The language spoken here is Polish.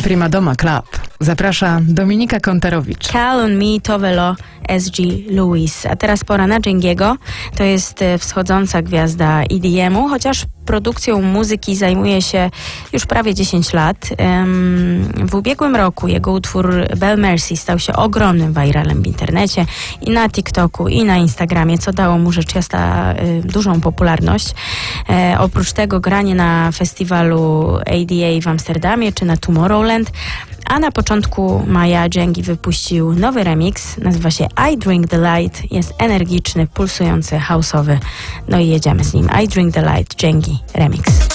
Prima Doma Club. Zaprasza Dominika Kontarowicz. Call on Me to Velo SG Lewis. A teraz pora na Dżengiego. To jest wschodząca gwiazda EDM-u, chociaż produkcją muzyki zajmuje się już prawie 10 lat. W ubiegłym roku jego utwór Bell Mercy stał się ogromnym viralem w internecie i na TikToku, i na Instagramie, co dało mu rzecz jasna dużą popularność. Oprócz tego granie na festiwalu ADA w Amsterdamie czy na Tomorrowland. A na początku maja Dżengi wypuścił nowy remix, nazywa się I Drink the Light, jest energiczny, pulsujący, house'owy. No i jedziemy z nim. I Drink the Light, Dżengi remix.